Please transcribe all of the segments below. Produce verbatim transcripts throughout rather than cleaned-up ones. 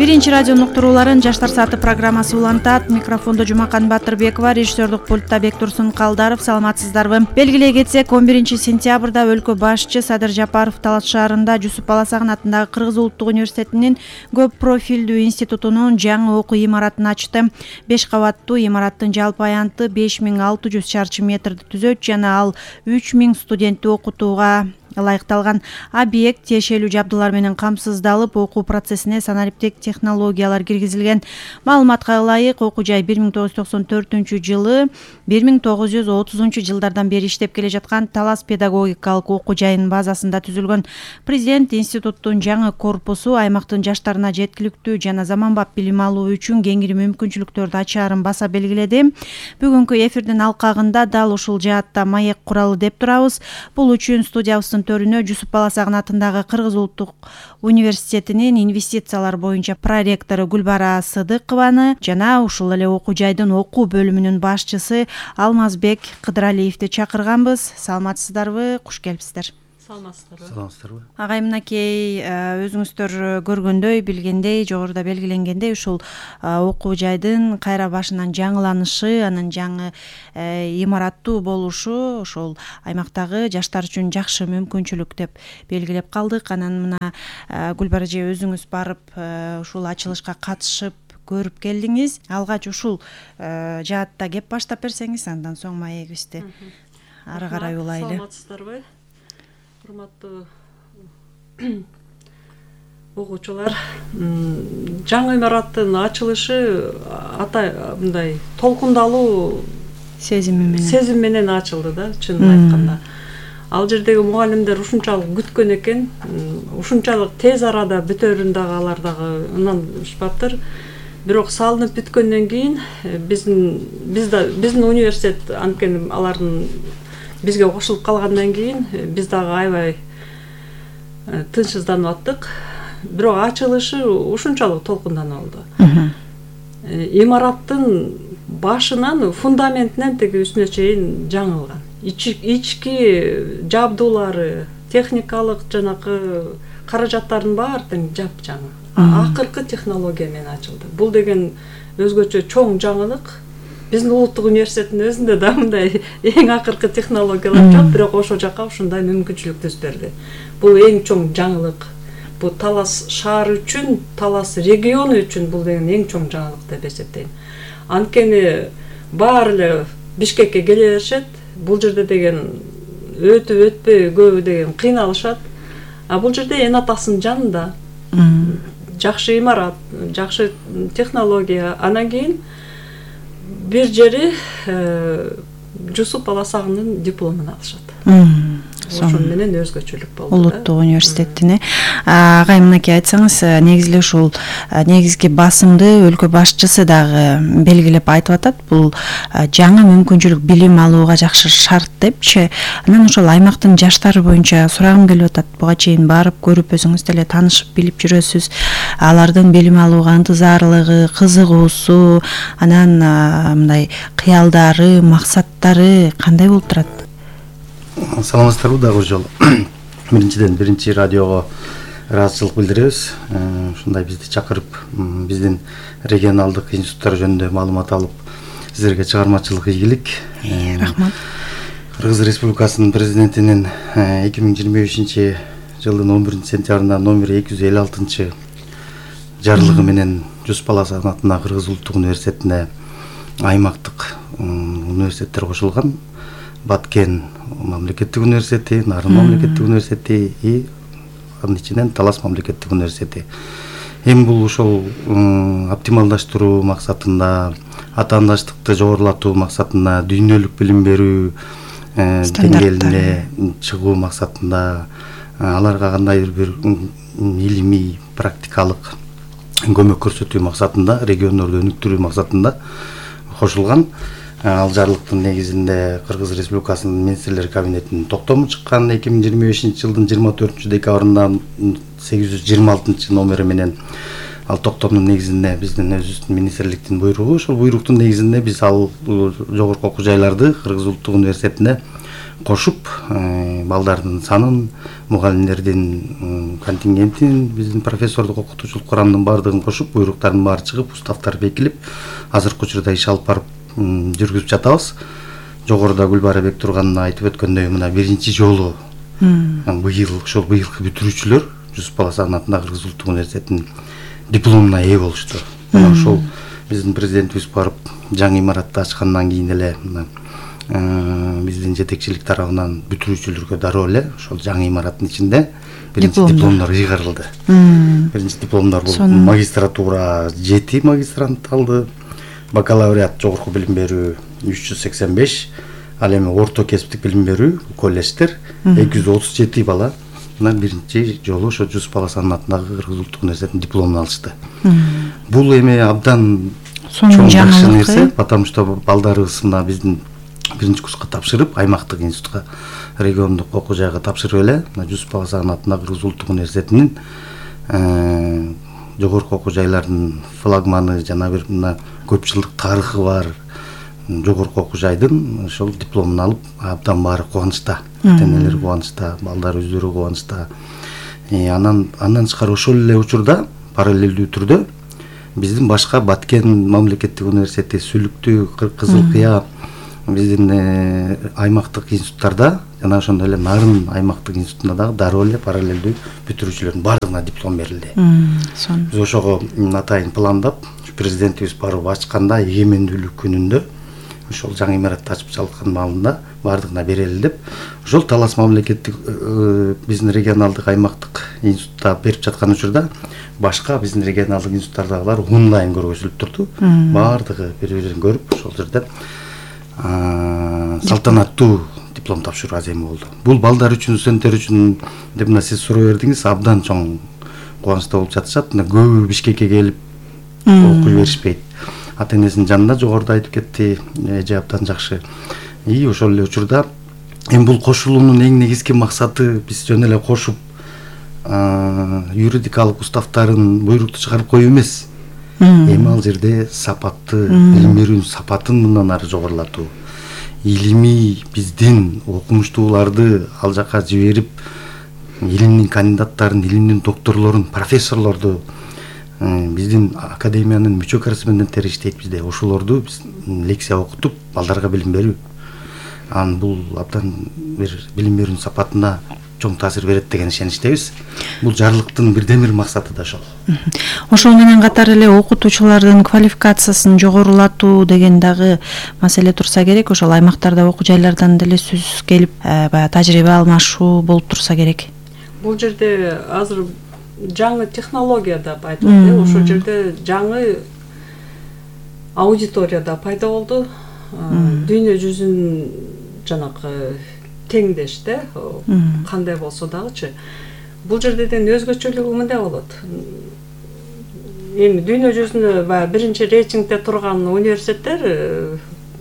Биринчи радионун уктурууларын Жаштар сааты программасы улантат. Микрофондо Жумакан Батырбекова, режиссердук пультта Бектурсун Калдаров. Саламатсыздарбы? Белгилей кетсек, он биринчи сентябрда өлкө башчы Садыр Жапаров Талас шаарында Жусуп Баласагын атындагы Кыргыз улуттук университетинин көп профилдүү институтунун жаңы окуу имаратын ачты. Беш кабаттуу имараттын жалпы аянты беш миң алты жүз чарчы метрди түзөт жана ал үч миң студентти окутууга ылайыкталган. Объект тиешелүү жабдуулар менен камсыздалып, окуу процессине санариптик технологиялар киргизилген. Маалыматка ылайык, окуу жай бир миң тогуз жүз токсон төртүнчү жылы бир миң тогуз жүз отузунчу жылдардан бери иштеп келе жаткан Талас педагогикалык окуу жайынын базасында түзүлгөн. Президент институттун жаңы корпусу аймактын жаштарына жеткиликтүү жана заманбап билим алуу үчүн кеңири мүмкүнчүлүктөрдү ачаарын баса белгиледи. Бүгүнкү эфирдин алкагында дал ушул жаатта маек куралы деп турабыз. Бул үчүн студиябыздын төрүнө Жусуп Баласагын атындагы Кыргыз улуттук университетинин инвестициялар боюнча проректору Гүлбара Сыдыкованы жана ушул эле окуу жайдын окуу бөлүмүнүн башчысы Алмазбек Кыдыралиевди чакырганбыз. Саламатсыздарбы? Куш келипсиздер. Саламатсыздарбы? Саламатсыздарбы? Агай мынакей өзүңүздөр көргөндөй, билгендей, жогоруда белгиленгендей ушул окуу жайдын кайра башынан жаңыланышы, анын жаңы имараттуу болушу ошол аймактагы жаштар үчүн жакшы мүмкүнчүлүк деп белгилеп калдык. Анан мына Гүлбара эже өзүңүз барып ушул ачылышка катышып көрүп келдиңиз. Алгач ушул жаатта кеп баштап берсеңиз, андан соң маегибизди ары карай улайлы. Саламатсыздарбы? Урматтуу окуучулар, жаңы имараттын ачылышы атай мындай толкундалуу сезими менен сезим менен ачылды да, чынын айтканда. Ал жердеги мугалимдер ушунчалык күткөн экен, ушунчалык тез арада бүтөрүн дагы алар дагы ынанышпаптыр. Бирок салынып бүткөндөн кийин биздин биздин университет анткени алардын бизге кошулуп калгандан кийин биз дагы аябай тынчсызданып аттык. Бирок ачылышы ушунчалык толкундан болду. Имараттын башынан, фундаментинен теги үстүнө чейин жаңылган. Ички жабдуулары, техникалык жанакы каражаттардын баары тең жап-жаңы. Акыркы технология менен ачылды. Бул деген өзгөчө чоң жаңылык. Биздин улуттук университеттин өзүндө да мындай эң акыркы технологиялар жок, бирок ошол жака ушундай мүмкүнчүлүк түз берди. Бул эң чоң жаңылык. Бул Талас шаары үчүн, Талас региону үчүн бул деген эң чоң жаңылык деп эсептейм. Анткени баары эле Бишкекке келе беришет. Бул жерде деген өтүп өтпөй көбү деген кыйналышат. А бул жерде эң атасынын жанында. Жакшы имарат, жакшы технология. Анан кийин бир жери Жусуп Баласагынын дипломун алышат. Ошон менен өзгөчөлүк болду. Улуттук университеттине. Агай мынакей айтсаңыз, негизи эле ушул негизги басымды өлкө башчысы дагы белгилеп айтып атат. Бул жаңы мүмкүнчүлүк билим алууга жакшы шарт депчи. Анан ошол аймактын жаштары боюнча сурагым келип атат. Буга чейин барып көрүп өзүңүз деле таанышып билип жүрөсүз. Алардын билим алууга ынтызарлыгы, кызыгуусу, анан мындай кыялдары, максаттары кандай болуп турат? Саламатсыздарбы дагы жолу. Биринчиден биринчи радиого ыраазычылык билдиребиз. Ушундай бизди чакырып, биздин регионалдык институттар жөнүндө маалымат алып, сиздерге чыгармачылык ийгилик. Рахмат. Кыргыз Республикасынын президентинин эки миң жыйырма бешинчи жылдын он биринчи сентябрында номер эки жүз элүү алтынчы жарлыгы менен Жусуп Баласагын атындагы Кыргыз улуттук университетине аймактык университеттер кошулган. Баткен мамлекеттик университети, Нарын мамлекеттик университети и анын ичинен Талас мамлекеттик университети. Эми бул ошол оптималдаштыруу максатында, атаандаштыкты жогорулатуу максатында, дүйнөлүк билим берүү деңгээлине чыгуу максатында, аларга кандайдыр бир илимий, практикалык көмөк көрсөтүү максатында, региондорду өнүктүрүү максатында кошулган. Ал жарлыктын негизинде Кыргыз Республикасынын министрлер кабинетинин токтому чыккан эки миң жыйырма бешинчи жылдын жыйырма төртүнчү декабрында сегиз жүз жыйырма алтынчы номери менен ал токтомдун негизинде биздин өзүбүздүн министрликтин буйругу, ошол буйруктун негизинде биз ал жогорку окуу жайларды Кыргыз улуттук университетине кошуп балдардын санын, мугалимдердин контингентин, биздин профессордук окутуучулук курамдын баардыгын кошуп, буйруктардын баары чыгып, уставдар бекилип, азыркы учурда иш алып барып жүргүзүп жатабыз. Жогоруда Гүлбара Бектурган айтып өткөндөй, мына биринчи жолу быйыл ошол быйылкы бүтүрүүчүлөр Жусуп Баласагын атындагы Кыргыз Улуттук университетинин дипломуна ээ болушту. Мына ошол биздин президентибиз барып жаңы имаратты ачкандан кийин эле биздин жетекчилик тарабынан бүтүрүүчүлөргө дароо эле ошол жаңы имараттын ичинде биринчи дипломдор ыйгарылды. Биринчи дипломдор бул магистратура жети магистрант алды, бакалавриат жогорку билим берүү үч жүз сексен беш, ал эми орто кесиптик билим берүү колледждер эки жүз отуз жети бала мына биринчи жолу ошо Жусуп Баласагын атындагы Кыргыз Улуттук университетинин дипломун алышты. Бул эми абдан чоң жакшы нерсе, потому что балдарыбыз мына биздин биринчи курска тапшырып, аймактык институтка, региондук окуу жайга тапшырып эле, мына Жусуп Баласагын атындагы Кыргыз Улуттук университетинин жогорку окуу жайлардын флагманы, жана бир мына көп жылдык тарыхы бар жогорку окуу жайдын ошол дипломун алып, абдан баары кубанычта, ата-энелер кубанычта, балдар өздөрү кубанычта. Анан андан тышкары ошол эле учурда параллелдүү түрдө биздин башка Баткен мамлекеттик университети, Сүлүктүү, Кызылкыя, биздин аймактык институттарда жана ошондой эле Нарын аймактык институтунда дагы дароо эле параллелдүү бүтүрүүчүлөрдүн баардыгына диплом берилди. Биз ошого атайын пландап, президентибиз барып ачканда эгемендүүлүк күнүндө ошол жаңы имаратты ачып жаткан маалында баардыгына берели деп, ошол Талас мамлекеттик биздин регионалдык аймактык институтта берип жаткан учурда башка биздин регионалдык институттардагылар онлайн көргөзүлүп турду. Баардыгы бири-бирин көрүп ошол жерде салтанаттуу диплом тапшыруу аземи болду. Бул балдар үчүн, студенттер үчүн деп мына сиз суроо бердиңиз, абдан чоң кубанычта болуп жатышат. Көбү Бишкекке келип окуй беришпейт. Ата-энесинин жанында жогоруда айтып кетти, эже абдан жакшы. И ошол эле учурда эми бул кошулуунун эң негизги максаты биз жөн эле кошуп юридикалык уставдарын, буйрукту чыгарып коюу эмес. Эми ал жерде сапатты, билим берүүнүн сапатын мындан ары жогорулатуу. Илимий биздин окумуштууларды ал жака жиберип, илимдин кандидаттарын, илимдин докторлорун, профессорлорду, биздин академиянын мүчө корреспонденттери иштейт бизде. Ошолорду биз лекция окутуп, балдарга билим берүү. Анан бул абдан бир билим берүүнүн сапатына чоң таасир берет деген ишеничтебиз. Бул жарлыктын бирден бир максаты да ошол. Ошол менен катар эле окутуучулардын квалификациясын жогорулатуу деген дагы маселе турса керек. Ошол аймактарда окуу жайлардан деле сөз келип, баягы тажрыйба алмашуу болуп турса керек. Бул жерде азыр жаңы технология да пайда болду. Ошол жерде жаңы аудитория да пайда болду. Дүйнө жүзүн жанакы теңдеште, кандай болсо дагычы. Бул жерде ден өзгөчөлүгү мындай болот. Эми дүйнө жүзүндө баягы биринчи рейтингде турган университеттер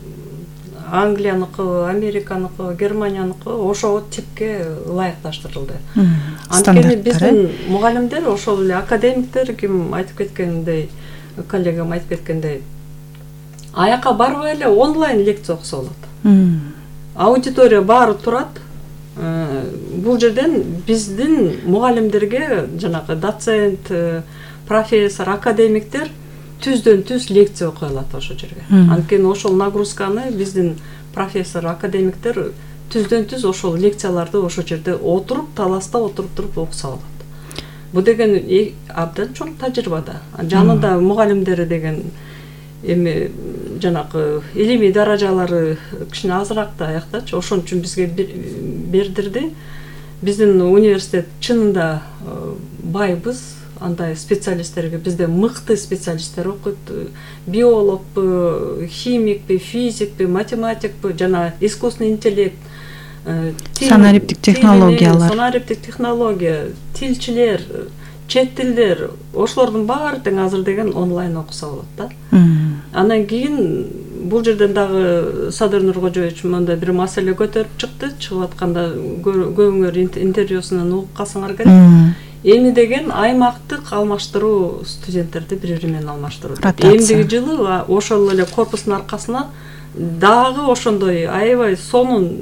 Англияныкы, Американыкы, Германияныкы ошол типке ылайыкташтырылды. Анткени биздин мугалимдер, ошол эле академиктер, ким айтып кеткендей, коллегам айтып кеткендей, аяка барбай эле онлайн лекция окуса болот. Аудитория баары турат. Бул жерден биздин мугалимдерге жанагы доцент, профессор, академиктер түздөн түз лекция окуй алат ошол жерге. Анткени ошол нагрузканы биздин профессор, академиктер түздөн түз ошол лекцияларды ошол жерде отуруп, таласта отуруп туруп окуса алат. Бу деген абдан чоң тажрыйба да. Жанында мугалимдери деген эми жанакы илимий даражалары кичине азыраак да аяктачы. Ошон үчүн бизге бердирди. Биздин университет чынында байбыз. Андай специалисттерге bizde мыкты специалисттер окуйт. Биологбу, химикпи, физикпи, математикпи, жана искусственный интеллект, санариптик технологиялар, санариптик технология, тилчилер, чет тилдер, ошолордун баары тең азыр деген онлайн окуса болот да. Андан кийин бул жерден дагы Садыр Нуркожоевич мындай бир маселе көтөрүп чыкты. Чыгып атканда көбүңөр интервьюсунан угуп калсаңар керек. Эми деген аймактык алмаштыруу, студенттерди бири-бири менен алмаштыруу. Эмдиги жылы ошол эле корпустун аркасына дагы ошондой аябай сонун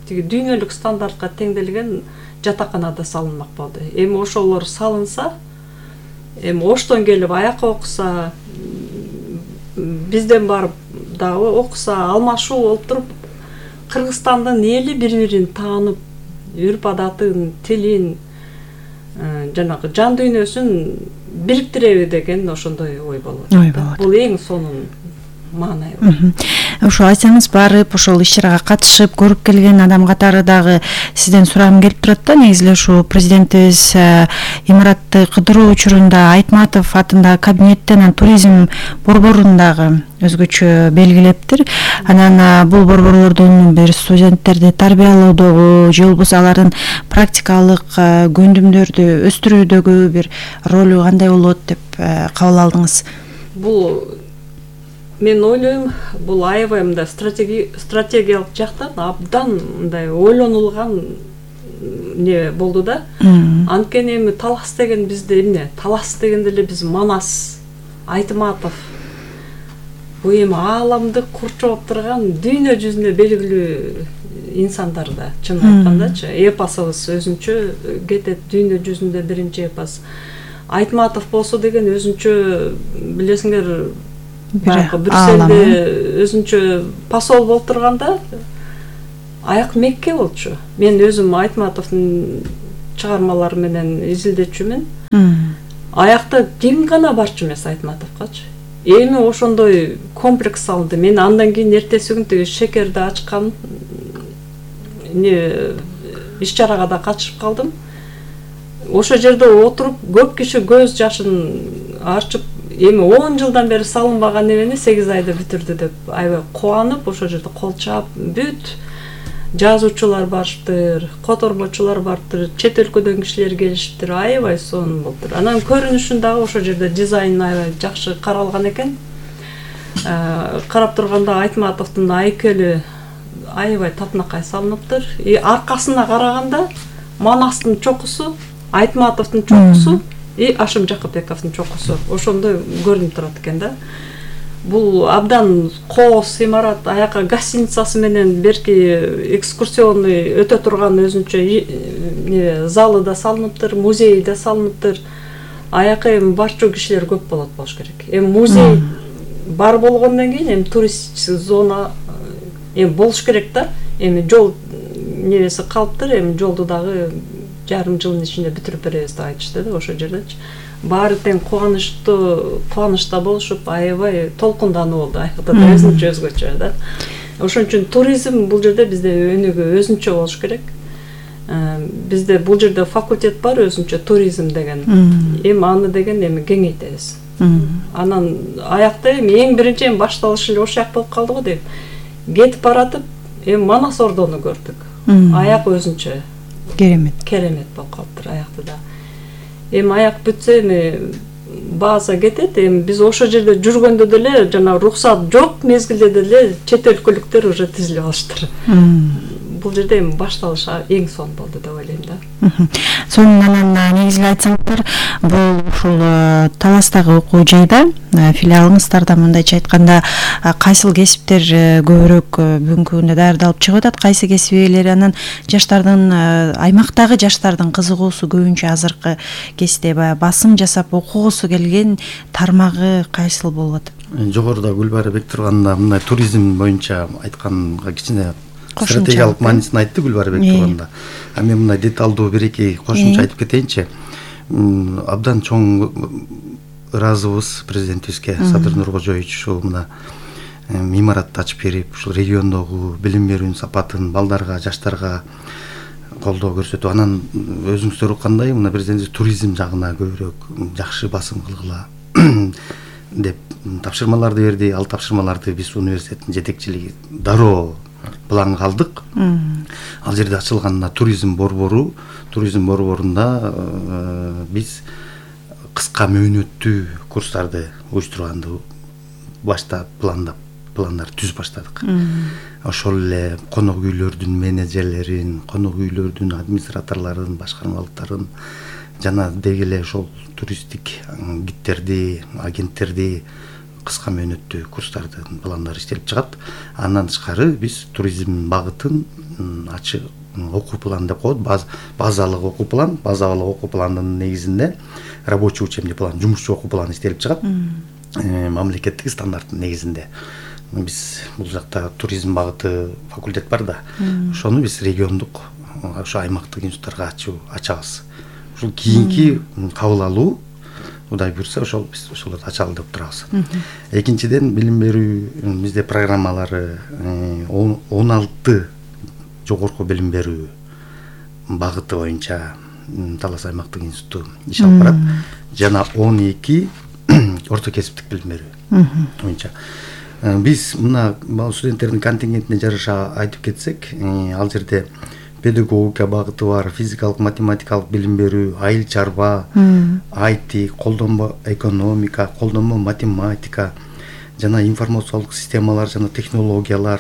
тиги дүйнөлүк стандартка теңделген жатаканада салынмак болду. Эми ошолор салынса, эми Оштон келип аяка окуса, бизден барып дагы окуса, алмашуу болуп туруп, Кыргызстандын эли бири-бирин таанып, үрп адатын, тилин, жанагы жан дүйнөсүн бириктиреби деген ошондой ой болот. Ой болот. Бул эң сонун маанайы. Ошо айтсаңыз, барып ошол иш-чарага катышып көрүп келген адам катары дагы сизден сурагым келип турат да. Негизи эле ушу президентибиз имаратты кыдыруу учурунда Айтматов атындагы кабинеттен туризм борборун дагы өзгөчө белгилептир. Анан бул борборлордун бир студенттерди тарбиялоодогу же болбосо алардын практикалык көндүмдөрдү өстүрүүдөгү бир ролу кандай болот деп кабыл алдыңыз? Бул мен ойлойм, бул аябай мындай стратегиялык жактан абдан мындай ойлонулган не болду да. Анткени эми Талас деген бизде эмне? Талас дегенде эле биз Манас, Айтматов, бул эми ааламды курчоп турган дүйнө жүзүнө белгилүү инсандар да, чын айткандачы. Эпосубуз өзүнчө кетет, дүйнө жүзүндө биринчи эпос. Айтматов болсо деген өзүнчө, билесиңер, баягы Брюссельде өзүнчө посол болуп турганда аяк Мекке болчу. Мен өзүм Айтматовдун чыгармалары менен изилдечүмүн. Аякта ким гана барчу эмес Айтматовгачы. Эми ошондой комплекс салынды. Мен андан кийин эртеси күн тиги Шекерде ачкан не иш-чарага да катышып калдым. Ошо жерде отуруп көп киши көз жашын арчып, эми он жылдан бери салынбаган эмени сегиз айда бүтүрдү деп аябай кубанып, ошо жерде кол чаап, бүт жазуучулар барыптыр, котормочулар барыптыр, чет өлкөдөн кишилер келишиптир, аябай сонун болуптур. Анан көрүнүшүн дагы ошо жерде дизайн аябай жакшы каралган экен. Карап турганда Айтматовдун айкели аябай татынакай салыныптыр. И аркасына караганда Манастын чокусу, Айтматовдун чокусу и Ашым Жакыпбековдун чокусу ошондой көрүнүп турат экен да. Бул абдан коос имарат, аяка гостиницасы менен берки экскурсионный өтө турган өзүнчө залы да салыныптыр, музей да салыныптыр. Аяка эми барчу кишилер көп болот болуш керек. Эми музей бар болгондон кийин эми туристический зона эми болуш керек да. Эми жол небеси калыптыр, эми жолду дагы жарым жылдын ичинде бүтүрүп беребиз деп айтышты да ошо жердечи. Баары тең кубанычтуу, кубанычта болушуп, аябай толкундануу болду. Аякта да өзүнчө өзгөчө да. Ошон үчүн туризм бул жерде бизде өнүгүү өзүнчө болуш керек. Бизде бул жерде факультет бар өзүнчө туризм деген. Эми аны деген эми кеңейтебиз. Анан аякта эми эң биринчи эми башталышы эле ошол жак болуп калды го дейм. Кетип баратып, эми Манас ордону көрдүк. Аяк өзүнчө керемет. Керемет болуп калыптыр аякта да. Эми аяк бүтсө эми база кетет. Эми биз ошол жерде жүргөндө деле жана уруксат жок мезгилде деле чет өлкөлүктөр уже тизилип алыштыр. Бул жерде эми башталыш эң сонун болду деп ойлойм да. Сонун анан негизи айтсаңыздар, бул ушул Таластагы окуу жайда филиалыңыздарда мындайча айтканда кайсыл кесиптер көбүрөөк бүгүнкү күндө даярдалып чыгып атат, кайсы кесип ээлери, анан жаштардын аймактагы жаштардын кызыгуусу көбүнчө азыркы кезде баягы басым жасап окугусу келген тармагы кайсыл болуп атат? Жогоруда Гүлбайра Бектургановна мындай туризм боюнча айтканга кичине стратегиялык маанисин айтты Гүлбайра Бектургановна. А мен мындай деталдуу бир-эки кошумча айтып кетейинчи. Абдан чоң ыраазыбыз президентибизге Садыр Нуркожоевич ушул мына имаратты ачып берип, ушул региондогу билим берүүнүн сапатын балдарга, жаштарга колдоо көрсөтүп, анан өзүңүздөр уккандай мына президентибиз туризм жагына көбүрөөк жакшы басым кылгыла деп тапшырмаларды берди. Ал тапшырмаларды биз университеттин жетекчилиги дароо планга алдык. Ал жерде ачылган туризм борбору, туризм борборунда биз кыска мөөнөттүү курстарды уюштурганды башта пландап, пландар түзүп баштадык. Ошол эле конок үйлөрдүн менеджерлерин, конок үйлөрдүн администраторлорун, башкармалыктарын жана деги эле ошол туристтик гидтерди, агенттерди кыска мөөнөттүү курстардын пландары иштелип чыгат. Андан тышкары биз туризм багытын ачык окуу план деп коет. Базалык окуу план, базалык окуу пландын негизинде рабочий учебный план, жумушчу окуу план иштелип чыгат. Мамлекеттик стандарттын негизинде. Биз бул жакта туризм багыты факультет бар да. Ошону биз региондук, ошо аймактык институттарга ачуу ачабыз. Ушул кийинки кабыл алуу Кудай буйрса ошол биз ошолорду ачалы деп турабыз. Экинчиден билим берүү бизде программалары он алты жогорку билим берүү багыты боюнча Талас аймактык институту иш алып барат. Жана он эки орто кесиптик билим берүү боюнча. Биз мына студенттердин контингентине жараша айтып кетсек, ал жерде педагогика багыты бар, физикалык, математикалык билим берүү, айыл чарба, ай ти, колдонмо экономика, колдонмо математика, жана информациялык системалар жана технологиялар,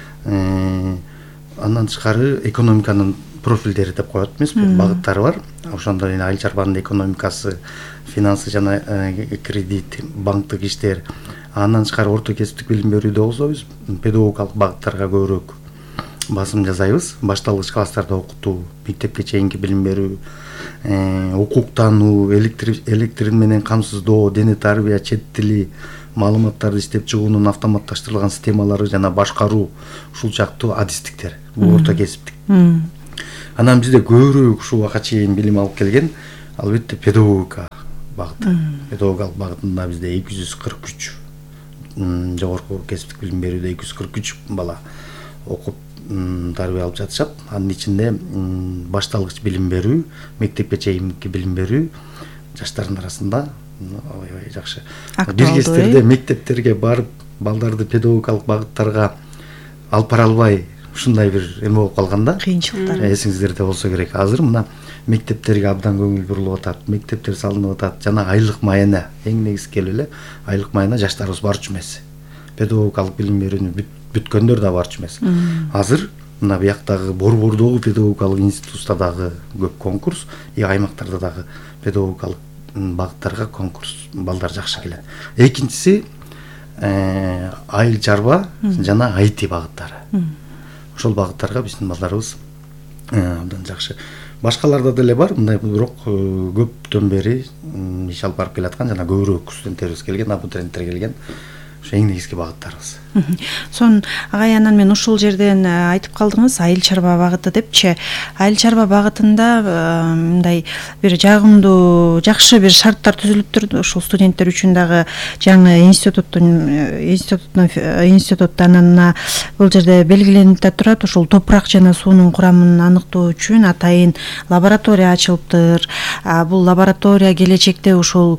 андан тышкары экономиканын профилдери деп коет эмеспи, багыттары бар. Ошондо эне айыл чарбанын экономикасы, финансы жана кредит, банктык иштер. Андан тышкары орто кесиптик билим берүүдө болсо биз педагогикалык багыттарга көбүрөөк басым жасайбыз. Башталгыч класстарда окутуу, мектепке чейинки билим берүү, укуктануу, электрин менен камсыздоо, дене тарбия, чет тили, маалыматтарды иштеп чыгуунун автоматташтырылган системалары жана башкаруу, ушул чактуу адистиктер. Бул орто кесиптик. Анан бизде көбүрөөк ушул убакка чейин билим алып келген албетте педагогика багыты. Педагогикалык багытында бизде эки жүз кырк үч жогорку кесиптик билим берүүдө эки жүз кырк үч бала окуп тарбия алып жатышат. Анын ичинде башталгыч билим берүү, мектепке чейинки билим берүү жаштардын арасында аябай жакшы. Бир кездерде мектептерге барып балдарды педагогикалык багыттарга алып бара албай ушундай бир эме болуп калганда, кыйынчылыктар. Эсиңиздерде болсо керек. Азыр мына мектептерге абдан көңүл бурулуп атат, мектептер салынып атат, жана айлык майына, эң негизги эле айлык майына жаштарыбыз барчу эмес. Педагогикалык билим берүүнү бүткөндөр да барчу эмес. Азыр мына бияктагы Борбордогу педагогикалык институтта дагы көп конкурс, и аймактарда дагы педагогикалык багыттарга конкурс, балдар жакшы келет. Экинчиси айыл чарба жана ай ти багыттары. Ошол багыттарга биздин балдарыбыз абдан жакшы. Башкаларда деле бар, мындай бирок көптөн бери иш алып барып келаткан жана көбүрөөк студенттерибиз келген, абитуриенттер келген. Ошо эң негизги багыттарыбыз. Сон агай, анан мен ушул жерден айтып калдыңыз, айыл чарба багыты депчи. Айыл чарба багытында мындай бир жагымдуу, жакшы бир шарттар түзүлүптүр. Ушул студенттер үчүн дагы жаңы институттун институттун институттан анан бул жерде белгиленип да турат. Ушул топурак жана суунун курамын аныктоо үчүн атайын лаборатория ачылыптыр. Бул лаборатория келечекте ушул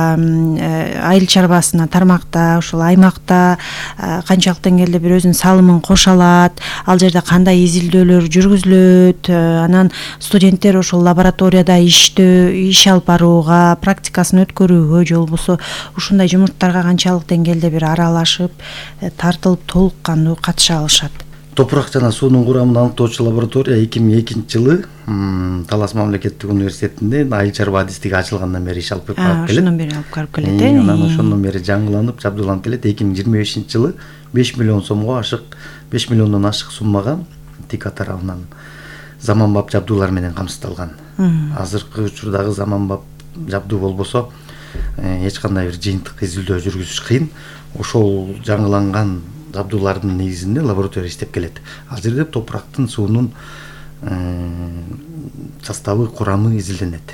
айыл чарбасына тармакта, ушул аймакта канчалык деңгээлде бир өзүнүн салымын кошо алат, ал жерде кандай изилдөөлөр жүргүзүлөт, анан студенттер ошол лабораторияда иштөө, иш алып барууга, практикасын өткөрүүгө же болбосо ушундай жумуштарга канчалык деңгээлде бир аралашып, тартылып толук кандуу катыша алышат? Топурак жана суунун курамын аныктоочу лаборатория эки миң экинчи жылы Талас мамлекеттик университетинде айыл чарба адистиги ачылгандан бери иш алып келет. Ошондон бери алып келип келет, э? Анан ошондон бери жаңыланып, жабдууланып келет. эки миң жыйырма бешинчи жылы беш миллион сомго ашык, беш миллиондон ашык суммага ТИКА тарабынан заманбап жабдуулар менен камсыздалган. Азыркы учурдагы заманбап жабдуу болбосо эч кандай бир жыйынтык изилдөө жүргүзүш кыйын. Ошол жаңыланган жабдуулардын негизинде лаборатория иштеп келет. Ал жерде топурактын, суунун составы, курамы изилденет.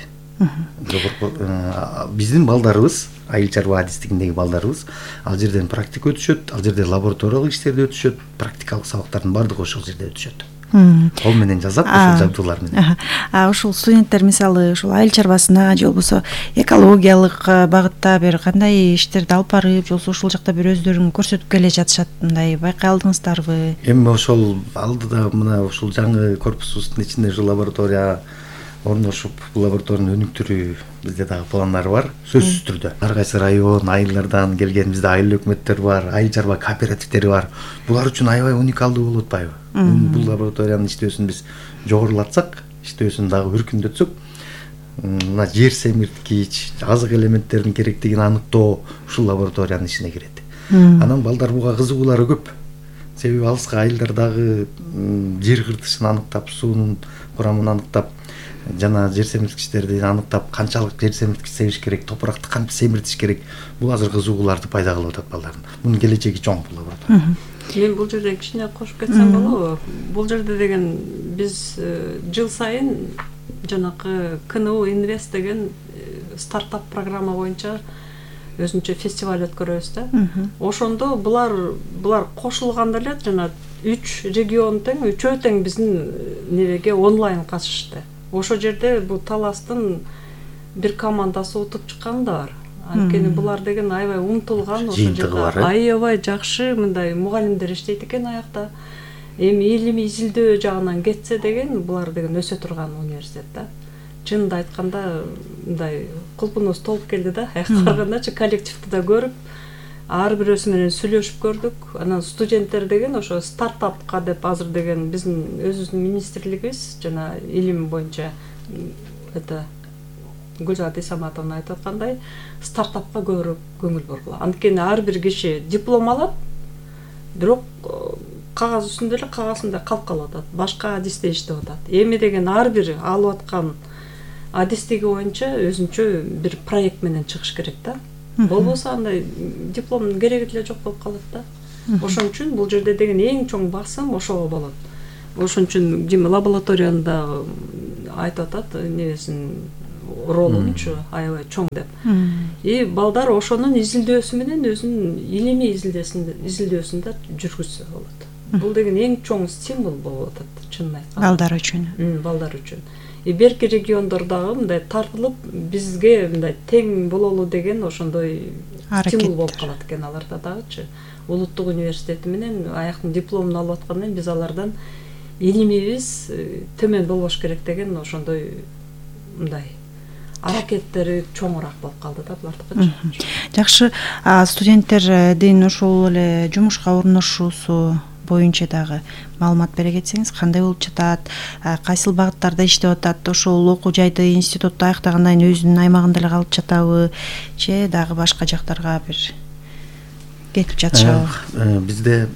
Биздин балдарыбыз, айыл чарба адистигиндеги балдарыбыз ал жерден практика өтүшөт, ал жерде лабораториялык иштерди өтүшөт, практикалык сабактардын баардыгы ошол жерде өтүшөт. Кол менен жазат, ошол жабдуулар менен. А ушул студенттер мисалы ушул айыл чарбасына же болбосо экологиялык багытта бир кандай иштерди алып барып, же болбосо ушул жакта бир өздөрүн көрсөтүп келе жатышат, мындай байкай алдыңыздарбы? Эми ошол алдыда мына ушул жаңы корпусубуздун ичинде ушул лаборатория орношуп, бул лабораториянын өнүктүрүү бизде дагы пландар бар, сөзсүз түрдө. Ар кайсы район, айылдардан келген бизде айыл өкмөттөр бар, айыл чарба кооперативдери бар. Булар үчүн аябай уникалдуу болуп атпайбы? Бул лабораториянын иштөөсүн биз жогорулатсак, иштөөсүн дагы өркүндөтсөк, мына жер семирткич, азык элементтеринин керектигин аныктоо ушул лабораториянын ишине кирет. Анан балдар буга кызыгуулары көп. Себеби алыска айылдардагы жер кыртышын аныктап, суунун курамын аныктап, жана жер семирткичтерди аныктап, канчалык жер семирткич себиш керек, топуракты кантип семиртиш керек, бул азыр кызыгууларды пайда кылып атат балдардын. Мунун келечеги чоң бул лаборатория. Мен бул жерден кичине кошуп кетсем болобу? Бул жерде деген биз жыл сайын жанакы КНУ Инвест деген стартап программа боюнча өзүнчө фестиваль өткөрөбүз да. Ошондо булар булар кошулганда эле жана үч регион тең, үчөө тең биздин нереге онлайн катышты. Ошол жерде бул таластын бир командасы утуп чыккан да бар. Анткени булар деген аябай умтулган, ошол жерде аябай жакшы мындай мугалимдер иштейт экен аякта. Эми илимий изилдөө жагынан кетсе деген булар деген өсө турган университет да. Чынында айтканда мындай кулпунубуз толуп келди да. Аякка баргандачы коллективди да көрүп, ар бирөөсү менен сүйлөшүп көрдүк. Анан студенттер деген ошо стартапка деп азыр деген биздин өзүбүздүн министрлигибиз жана илим боюнча это Гүлзат Исаматовна айтып аткандай, стартапка көбүрөөк көңүл бургула. Анткени ар бир киши диплом алат, бирок кагаз үстүндө эле кагазында калып калып атат. Башка адисте иштеп атат. Эми деген ар бир алып аткан адистиги боюнча өзүнчө бир проект менен чыгыш керек да. Болбосо андай дипломдун кереги деле жок болуп калат да. Ошон үчүн бул жерде деген эң чоң басым ошого болот. Ошон үчүн Дим лабораториянда айтып атат, небесин ролунчу аябай чоң деп. И балдар ошонун изилдөөсү менен өзүнүн илимий изилдөөсүн да жүргүзсө болот. Бул деген эң чоң стимул болуп атат, чынын айтканда. Балдар үчүн. Балдар үчүн. И берки региондордагы мындай тартылып бизге мындай тең бололу деген ошондой стимул болуп калат экен аларда дагычы. Улуттук университети менен аяктын дипломун алып аткандан биз алардан илимибиз төмөн болбош керек деген ошондой мындай аракеттери чоңураак болуп калды да булардыкычы. Жакшы, студенттердин ошол эле жумушка орношуусу боюнча дагы маалымат бере кетсеңиз, кандай болуп жатат, кайсыл багыттарда иштеп атат, ошол окуу жайды институтту аяктагандан кийин өзүнүн аймагында эле калып жатабы, же дагы башка жактарга бир кетип жатышабы? Бизде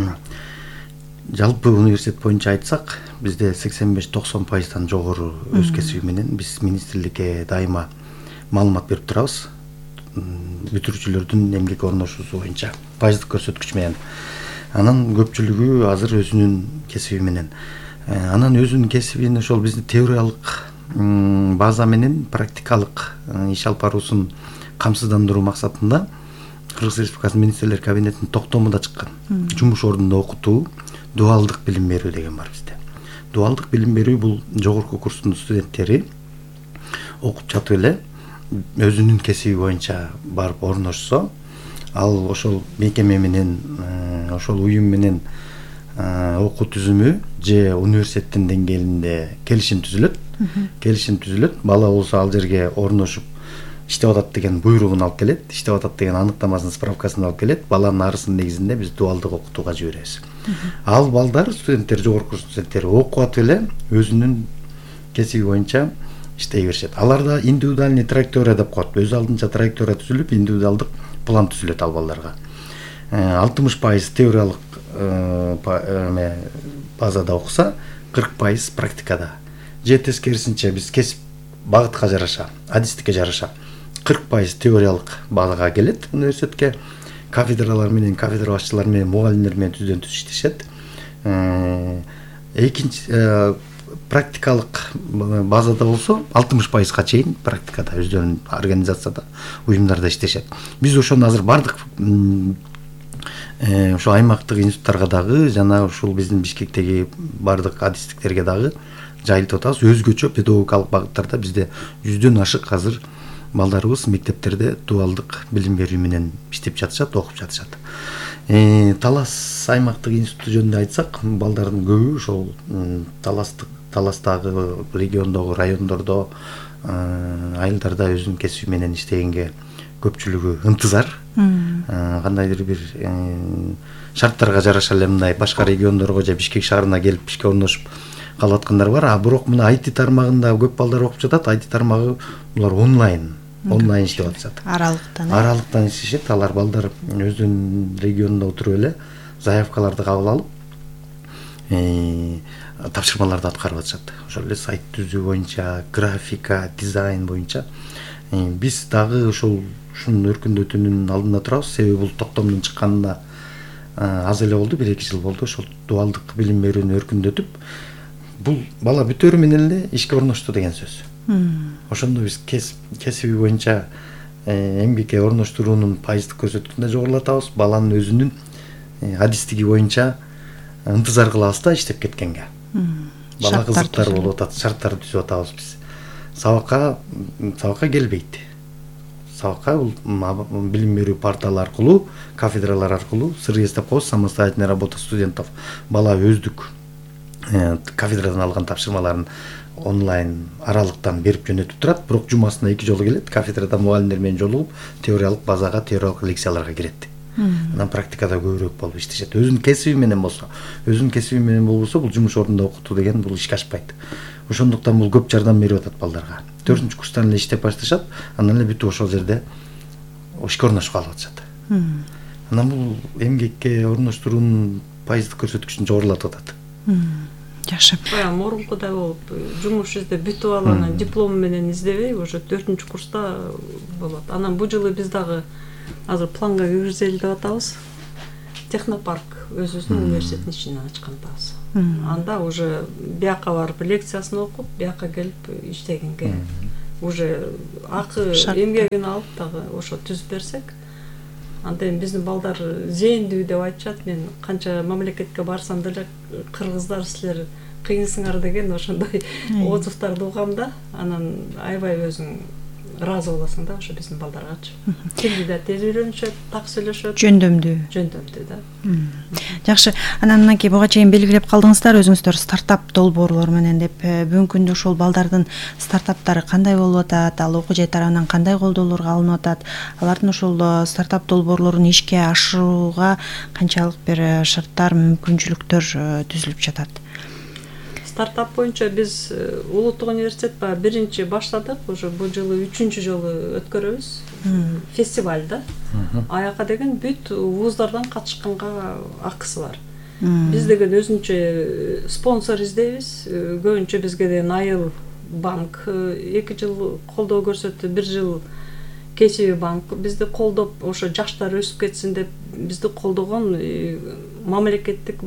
жалпы университет боюнча айтсак, бизде сексен беш токсон пайыздан жогору өз кесиби менен биз министрликке дайыма маалымат берип турабыз. Бүтүрүүчүлөрдүн эмгек орношуусу боюнча пайыздык көрсөткүч менен. Анан көпчүлүгү азыр өзүнүн кесиби менен. Анан өзүнүн кесибин ошол биздин теориялык база менен практикалык иш алып баруусун камсыздандыруу максатында Кыргыз Республикасынын министрлер кабинетинин токтому да чыккан. Жумуш ордунда окутуу, дуалдык билим берүү деген бар бизде. Дуалдык билим берүү бул жогорку курстун студенттери окуп жатып эле өзүнүн кесиби боюнча барып орношсо, ал ошол мекеме менен, ошол уюм менен окуу түзүмү же университеттин деңгээлинде келишим түзүлөт. Келишим түзүлөт, бала болсо ал жерге орношуп иштеп атат деген буйругун алып келет, иштеп атат деген аныктамасын, справкасын алып келет. Баланын арысынын негизинде биз дуалдык окутууга жиберебиз. Ал балдар, студенттер, жогорку курс студенттери окуп атып эле өзүнүн кесиби боюнча иштей беришет. Аларда индивидуальный траектория деп коет. Өз алдынча траектория түзүлүп, индивидуалдык план түзүлөт ал балдарга. алтымыш пайыз теориялык базада окуса, кырк пайыз практикада. Же тескерисинче биз кесип багытка жараша, адистикке жараша кырк пайыз теориялык базага келет университетке. Кафедралар менен, кафедра башчылары менен, мугалимдер менен түздөн түз иштешет. Экинчи практикалык базада болсо алтымыш пайызга чейин практикада өздөрүнүн организацияда, уюмдарда иштешет. Биз ошону азыр бардык ошо аймактык институттарга дагы жана ушул биздин Бишкектеги бардык адистиктерге дагы жайылтып атабыз. Өзгөчө педагогикалык багыттарда бизде жүздөн ашык азыр балдарыбыз мектептерде дуалдык билим берүү менен иштеп жатышат, окуп жатышат. Талас аймактык институту жөнүндө айтсак, балдардын көбү ошол таластык таластагы региондогу, райондордо, айылдарда өзүнүн кесиби менен иштегенге көпчүлүгү ынтызар. Кандайдыр бир шарттарга жараша эле мындай башка региондорго же Бишкек шаарына келип ишке орношуп калып аткандар бар. А бирок мына ай ти тармагында көп балдар окуп жатат. ай ти тармагы булар онлайн онлайн иштеп атышат. Аралыктан. Аралыктан иштешет. Алар балдар өзүнүн регионунда отуруп эле заявкаларды кабыл алып, тапшырмаларды аткарып атышат. Ошол эле сайт түзүү боюнча, графика, дизайн боюнча. Биз дагы ошол ушунун өркүндөтүүнүн алдында турабыз. Себеби бул токтомдун чыкканына аз эле болду, бир эки жыл болду. Ошол дуалдык билим берүүнү өркүндөтүп, бул бала бүтөрү менен эле ишке орношту деген сөз. Ошондо биз кесиби боюнча эмгекке орноштуруунун пайыздык көрсөткүчүн жогорулатабыз. Баланын өзүнүн адистиги боюнча ынтызар кылабыз да иштеп кеткенге. Бала кызыктар болуп атат, шарттарды түзүп атабыз биз. Сабакка сабакка келбейт. Сабакка бул билим берүү порталы аркылуу, кафедралар аркылуу СРС деп коебуз, самостоятельная работа студентов. Бала өздүк кафедрадан алган тапшырмаларын онлайн аралыктан берип жөнөтүп турат, бирок жумасына эки жолу келет. Кафедрада мугалимдер менен жолугуп, теориялык базага, теориялык лекцияларга кирет. Анан практикада көбүрөөк болуп иштешет. Өзүнүн кесиби менен болсо, өзүнүн кесиби менен болбосо, бул жумуш ордунда окутуу деген бул ишке ашпайт. Ошондуктан бул көп жардам берип атат балдарга. төртүнчү курстан эле иштеп башташат, анан эле бүтүп ошол жерде ишке орношуп калып атышат. Анан бул эмгекке орноштуруунун пайыздык көрсөткүчүн жогорулатып атат. Жакшы. Баягы мурункудай болуп, жумуш издеп бүтүп алып, анан диплому менен издебей, уже төртүнчү курста болот. Анан бул жылы биз дагы азыр планга киргизели деп атабыз. Технопарк өзүбүздүн университеттин ичинен ачкан атабыз. Анда уже бияка барып лекциясын окуп, бияка келип иштегенге уже акы эмгегин алып дагы ошо түзүп берсек, анда эми биздин балдар зээндүү деп айтышат. Мен канча мамлекетке барсам деле кыргыздар силер кыйынсыңар деген ошондой отзывдарды угам да. Анан аябай өзүң ыраазы болосуң да ошо биздин балдаргачы. Тилди да тез үйрөнүшөт, так сүйлөшөт. Жөндөмдүү. Жөндөмдүү да. Жакшы. Анан мынакей буга чейин белгилеп калдыңыздар өзүңүздөр стартап долбоорлор менен деп. Бүгүнкү күндө ошол балдардын стартаптары кандай болуп атат? Ал окуу жай тарабынан кандай колдоолорго алынып атат? Алардын ошол стартап долбоорлорун ишке ашырууга канчалык бир шарттар, мүмкүнчүлүктөр түзүлүп жатат? Стартап боюнча биз Улуттук университет баягы биринчи баштадык, уже бул жылы үчүнчү жолу өткөрөбүз. Фестиваль да. Аяка деген бүт вуздардан катышканга акысы бар. Биз деген өзүнчө спонсор издейбиз. Көбүнчө бизге деген Айыл банк эки жыл колдоо көрсөттү, бир жыл Кесиби банк бизди колдоп, ошо жаштар өсүп кетсин деп бизди колдогон мамлекеттик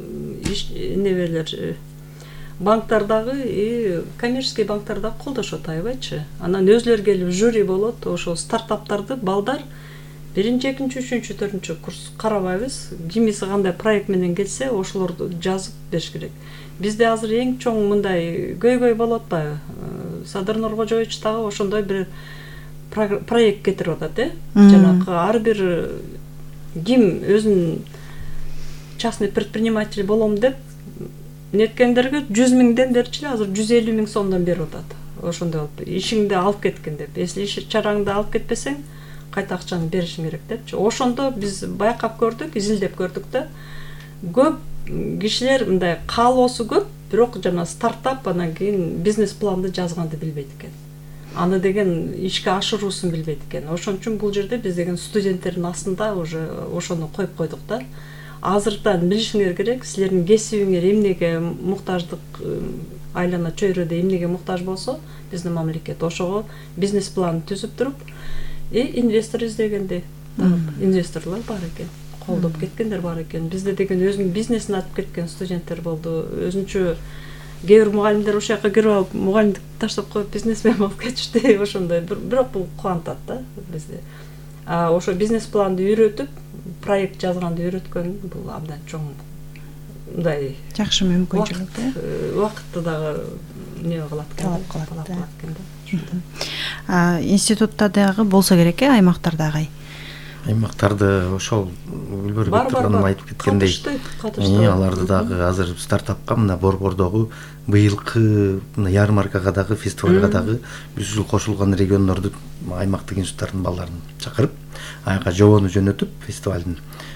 небелер банктардагы и коммерческий банктарда колдошот аябайчы. Анан өзүлөр келип жюри болот, ошол стартаптарды балдар биринчи, экинчи, үчүнчү, төртүнчү курс карабайбыз. Кимиси кандай проект менен келсе, ошолорду жазып бериш керек. Бизде азыр эң чоң мындай көйгөй болуп атпайбы? Садыр Нуркожоевич дагы ошондой бир проект кетирип атат, э? Жанагы ар бир ким өзүнүн частный предприниматель болом деп неткендерге жүз миңден берчи эле, азыр жүз элүү миң сомдон берип атат. Ошондой болуп, ишиңди алып кеткен деп. Если иш чараңды алып кетпесең, кайта акчаны беришиң керек депчи. Ошондо биз байкап көрдүк, изилдеп көрдүк да. Көп кишилер мындай каалоосу көп, бирок жана стартап анан кийин бизнес планды жазганды билбейт экен. Аны деген ишке ашыруусун билбейт экен. Ошон үчүн бул жерде биз деген студенттердин астында уже ошону коюп койдук да. Азырдан билишиңер керек, силердин кесибиңер эмнеге муктаждык айлана чөйрөдө эмнеге муктаж болсо, биздин мамлекет ошого бизнес план түзүп туруп, и инвестор издегенде, инвесторлор бар экен, колдоп кеткендер бар экен. Бизде деген өзүнүн бизнесин ачып кеткен студенттер болду. Өзүнчө кээ бир мугалимдер ошол жака кирип алып, мугалимдик таштап коюп бизнесмен болуп кетишти. Ошондой бирок бул кубантат да бизде. А ошо бизнес планды үйрөтүп, проект жазганды үйрөткөн бул абдан чоң мындай жакшы мүмкүнчүлүк да. Убакытты дагы не кылат экен, талап кылат экен да. Институтта дагы болсо керек, э, аймактардагы. Аймактарды ошол Үлбөрбек Туранов айтып кеткендей, аларды дагы азыр стартапка мына Борбордогу быйылкы мына ярмаркага дагы, фестивалга дагы биз ушул кошулган региондорду аймактык институттардын балдарын чакырып, аяка жобону жөнөтүп фестивалдын